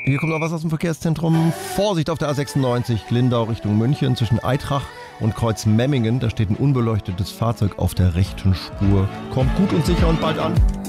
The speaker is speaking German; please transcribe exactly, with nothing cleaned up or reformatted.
Hier kommt noch was aus dem Verkehrszentrum. Vorsicht auf der A sechsundneunzig, Lindau Richtung München zwischen Eitrach und Kreuz Memmingen. Da steht ein unbeleuchtetes Fahrzeug auf der rechten Spur. Kommt gut und sicher und bald an.